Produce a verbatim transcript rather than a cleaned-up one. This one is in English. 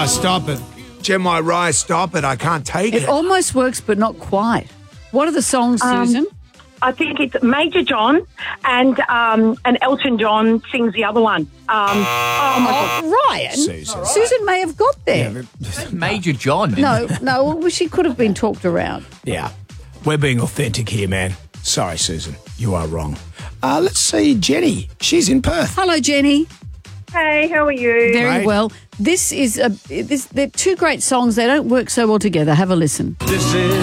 Rice, stop it. Gemini Rice, stop it. I can't take it. It almost works, but not quite. What are the songs, Um, Susan? I think it's Major John and um, and Elton John sings the other one. Um, oh, my God. Oh, Ryan. Susan. Susan may have got there. Yeah, but- Major John. No, no, well, she could have been talked around. yeah. We're being authentic here, man. Sorry, Susan. You are wrong. Uh, let's see Jenny. She's in Perth. Hello, Jenny. Hey, how are you? Very Great. well. This is a this. They're two great songs. They don't work so well together. Have a listen. This is